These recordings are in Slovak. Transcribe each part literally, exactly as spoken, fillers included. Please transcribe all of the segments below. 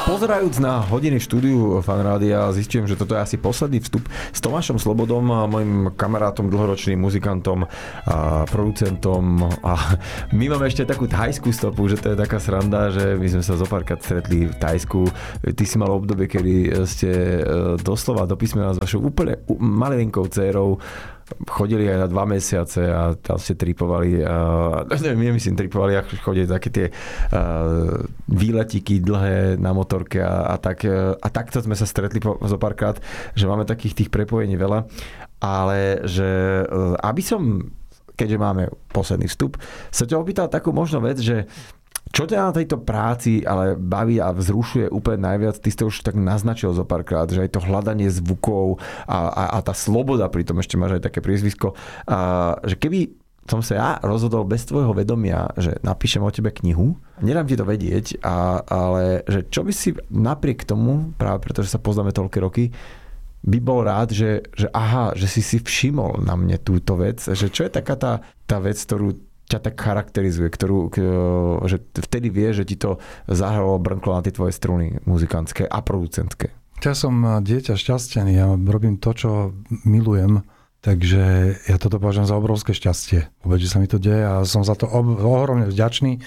Pozerajúc na hodiny štúdiu Fanrádia, zistujem, že toto je asi posledný vstup s Tomášom Slobodom, mojim kamarátom, dlhoročným muzikantom a producentom. A my máme ešte takú thajskú stopu, že to je taká sranda, že my sme sa zopárkrát stretli v Thajsku. Ty si mal obdobie, kedy ste doslova do písmena s vašou úplne malinkou dcérou chodili aj na dva mesiace a tam ste tripovali, a, neviem, myslím tripovali, ako chodili také tie a, výletiky dlhé na motorke a, a tak. A takto sme sa stretli po, zo párkrát, že máme takých tých prepojení veľa, ale že aby som, keďže máme posledný vstup, sa ťa opýtal takú možno vec, že čo ťa na tejto práci ale baví a vzrušuje úplne najviac? Ty ste už tak naznačil zo párkrát, že aj to hľadanie zvukov a, a, a tá sloboda, pritom ešte máš aj také priezvisko, a, že keby som sa ja rozhodol bez tvojho vedomia, že napíšem o tebe knihu, nedám ti to vedieť, a, ale že čo by si napriek tomu, práve pretože sa poznáme toľké roky, by bol rád, že, že aha, že si si všimol na mne túto vec, že čo je taká tá, tá vec, ktorú ťa tak charakterizuje, ktorú, že vtedy vie, že ti to zahralo, brnklo na tie tvoje struny muzikantské a producentské. Ja som dieťa šťastený, ja robím to, čo milujem, takže ja toto považujem za obrovské šťastie. Vôbec, že sa mi to deje a som za to ohromne vďačný.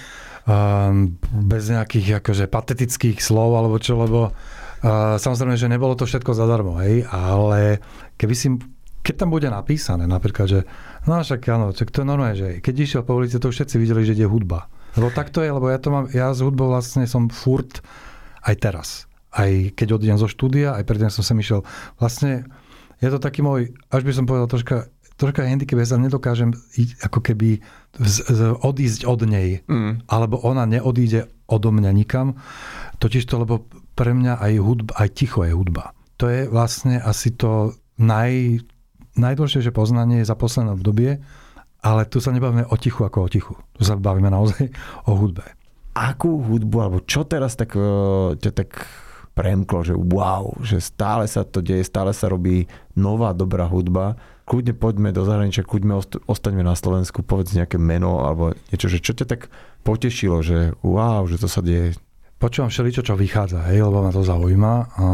Bez nejakých akože patetických slov alebo čo, lebo samozrejme, že nebolo to všetko zadarmo, hej, ale keby si keď tam bude napísané, napríklad, že no však áno, to je normálne, že keď išiel po ulici, to už všetci videli, že ide hudba. Lebo tak to je, lebo ja to mám, ja s hudbou vlastne som furt aj teraz. Aj keď odídem zo štúdia, aj predtým som sem išiel. Vlastne je to taký môj, až by som povedal troška, troška handicap, ja sa nedokážem ako keby z, z, odísť od nej. Mm. Alebo ona neodíde odo mňa nikam. Totiž to, lebo pre mňa aj hudba, aj ticho je hudba. To je vlastne asi to naj najdôležitejšie poznanie za posledné obdobie, ale tu sa nebavíme o tichu ako o tichu. Tu sa bavíme naozaj o hudbe. Akú hudbu, alebo čo teraz tak, ťa tak premklo, že wow, že stále sa to deje, stále sa robí nová, dobrá hudba. Kľudne poďme do zahraničia, kľudne ostaňme na Slovensku, povedz nejaké meno, alebo niečo, že čo ťa tak potešilo, že wow, že to sa deje. Počúvam všeličo, čo vychádza, hej, lebo ma to zaujíma.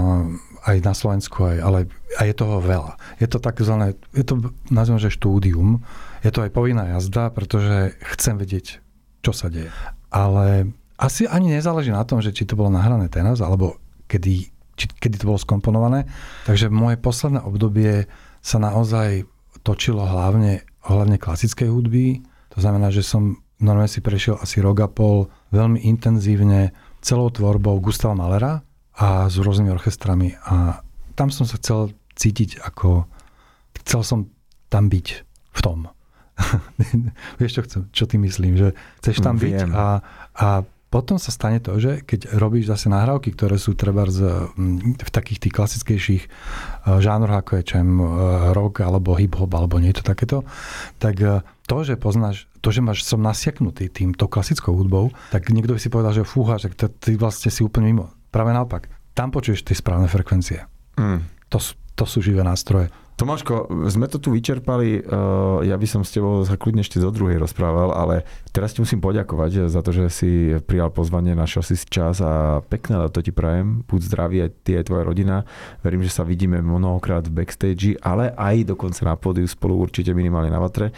Aj na Slovensku, aj, ale aj je toho veľa. Je to takzvané, je to, nazviem, že štúdium. Je to aj povinná jazda, pretože chcem vedieť, čo sa deje. Ale asi ani nezáleží na tom, že či to bolo nahrané teraz, alebo kedy, či, kedy to bolo skomponované. Takže moje posledné obdobie sa naozaj točilo hlavne ohľadne klasickej hudby. To znamená, že som normálne si prešiel asi rok a pol veľmi intenzívne celou tvorbou Gustava Mahlera a s rôznymi orchestrami. A tam som sa chcel cítiť ako... Chcel som tam byť v tom. Vieš, čo chcem? Čo ty myslím? Že chceš tam Viem. byť a, a potom sa stane to, že keď robíš zase nahrávky, ktoré sú treba z, v takých tých klasickejších žánroch, ako je čem rock, alebo hip-hop, alebo niečo takéto, tak to, že poznáš, to, že máš, som nasiaknutý týmto klasickou hudbou, tak niekto by si povedal, že fúha, že ty vlastne si úplne mimo. Práve naopak. Tam počuješ tie správne frekvencie. Mm. To, to sú živé nástroje. Tomáško, sme to tu vyčerpali. Ja by som s tebou sa kľudne ešte do druhej rozprával, ale teraz ti musím poďakovať za to, že si prijal pozvanie, našiel si čas a pekné leto ti prajem. Buď zdravý aj ty, aj tvoja rodina. Verím, že sa vidíme mnohokrát v backstage, ale aj dokonca na pódiu spolu určite minimálne na vatre.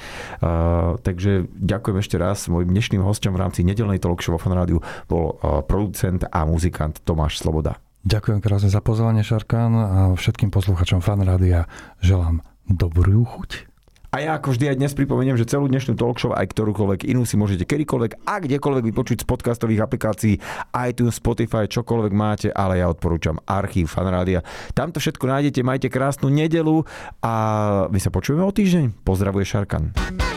Takže ďakujem ešte raz. Mojím dnešným hosťom v rámci nedeľnej talk show vo Fanrádiu bol producent a muzikant Tomáš Sloboda. Ďakujem krásne za pozvanie, Šarkán, a všetkým posluchačom Fanrádia želám dobrú chuť. A ja ako vždy aj dnes pripomeniem, že celú dnešnú talk show aj ktorúkoľvek inú si môžete kedykoľvek a kdekoľvek vypočuť z podcastových aplikácií, iTunes, Spotify, čokoľvek máte, ale ja odporúčam archív Fanrádia. Tam to všetko nájdete, majte krásnu nedeľu a my sa počujeme o týždeň. Pozdravuje Šarkan.